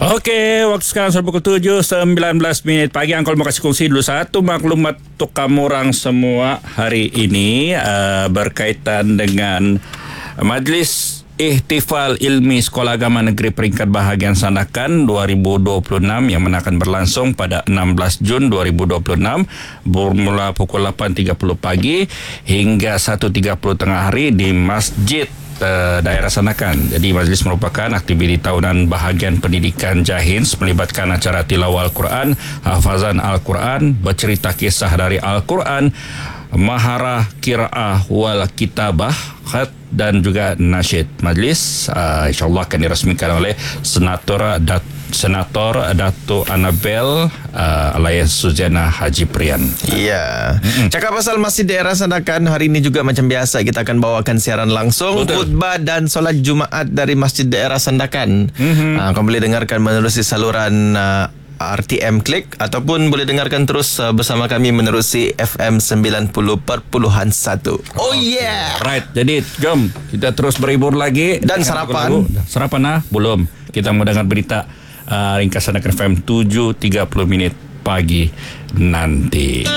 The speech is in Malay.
Okey, waktu sekarang sudah pukul 7:19 pagi. Angkol mau kasih kongsi dulu satu maklumat untuk kamu orang semua hari ini berkaitan dengan Majlis Ihtifal Ilmi Sekolah Agama Negeri Peringkat Bahagian Sandakan 2026 yang akan berlangsung pada 16 Jun 2026 bermula pukul 8.30 pagi hingga 1.30 tengah hari di Masjid daerah Sandakan. Jadi majlis merupakan aktiviti tahunan bahagian pendidikan Jahins melibatkan acara tilawah Al-Quran, hafazan Al-Quran, bercerita kisah dari Al-Quran, maharah qiraah wal kitabah, khat dan juga nasyid. Majlis insyaAllah akan diresmikan oleh Senator Dato' Annabel alias Suzana Haji Prian. Ya. Cakap pasal Masjid Daerah Sandakan, hari ini juga macam biasa kita akan bawakan siaran langsung khutbah dan solat Jumaat dari Masjid Daerah Sandakan. Kau boleh dengarkan menerusi saluran RTM Klik ataupun boleh dengarkan terus bersama kami menerusi FM 90.1. Oh yeah. Right. Jadi jom kita terus berhibur lagi. Dan sarapan. Sarapan belum. Kita mau dengar berita ringkasan FM 7.30 pagi nanti.